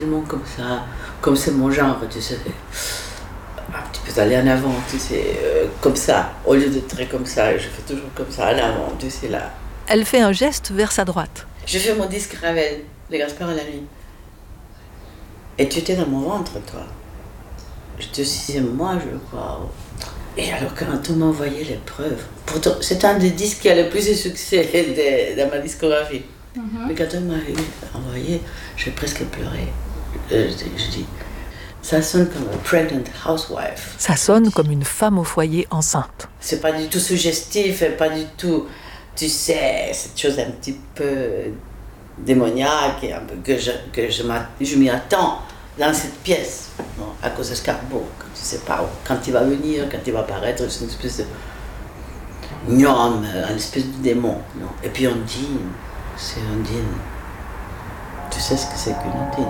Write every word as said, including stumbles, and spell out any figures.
Tellement comme ça, comme c'est mon genre, tu sais. Ah, tu peux aller en avant, tu sais, euh, comme ça. Au lieu d'être très comme ça, je fais toujours comme ça, en avant, tu sais, là. Elle fait un geste vers sa droite. Je fais mon disque Ravel, Les Gaspard à la nuit. Et tu étais dans mon ventre, toi. J'étais au sixième mois, je crois. Et alors, quand on m'a envoyé les preuves, pourtant, c'est un des disques qui a le plus de succès de, dans ma discographie. Mm-hmm. Mais quand on m'a envoyé, j'ai presque pleuré. Je, je dis, ça sonne comme une pregnant housewife. Ça sonne comme une femme au foyer enceinte. C'est pas du tout suggestif, et pas du tout, tu sais, cette chose un petit peu démoniaque, et un peu que je, que je, je m'y attends dans cette pièce, non, à cause de Scarbo, quand tu sais pas quand il va venir, quand il va apparaître, c'est une espèce de gnome, une espèce de démon. Non. Et puis Ondine, c'est Ondine. Tu sais ce que c'est qu'une Ondine?